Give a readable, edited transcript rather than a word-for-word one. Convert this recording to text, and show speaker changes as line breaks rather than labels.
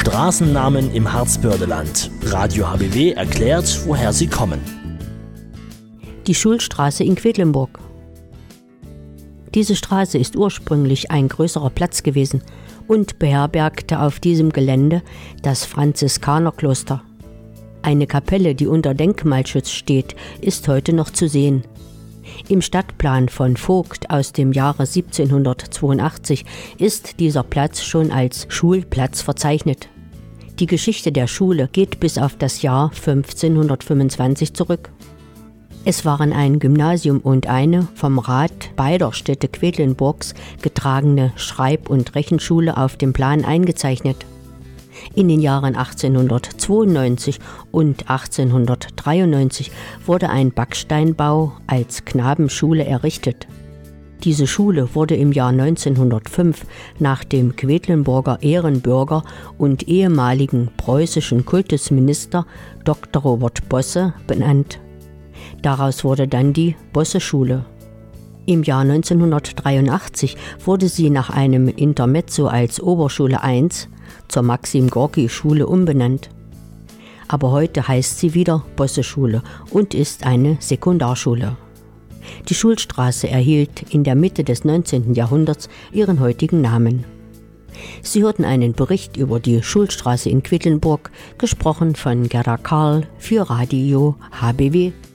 Straßennamen im Harzbördeland. Radio HBW erklärt, woher sie kommen.
Die Schulstraße in Quedlinburg. Diese Straße ist ursprünglich ein größerer Platz gewesen und beherbergte auf diesem Gelände das Franziskanerkloster. Eine Kapelle, die unter Denkmalschutz steht, ist heute noch zu sehen. Im Stadtplan von Vogt aus dem Jahre 1782 ist dieser Platz schon als Schulplatz verzeichnet. Die Geschichte der Schule geht bis auf das Jahr 1525 zurück. Es waren ein Gymnasium und eine vom Rat beider Städte Quedlinburgs getragene Schreib- und Rechenschule auf dem Plan eingezeichnet. In den Jahren 1892 und 1893 wurde ein Backsteinbau als Knabenschule errichtet. Diese Schule wurde im Jahr 1905 nach dem Quedlinburger Ehrenbürger und ehemaligen preußischen Kultusminister Dr. Robert Bosse benannt. Daraus wurde dann die Bosse-Schule. Im Jahr 1983 wurde sie nach einem Intermezzo als Oberschule I zur Maxim-Gorki-Schule umbenannt. Aber heute heißt sie wieder Bosse-Schule und ist eine Sekundarschule. Die Schulstraße erhielt in der Mitte des 19. Jahrhunderts ihren heutigen Namen. Sie hörten einen Bericht über die Schulstraße in Quedlinburg, gesprochen von Gerda Karl für Radio HBW.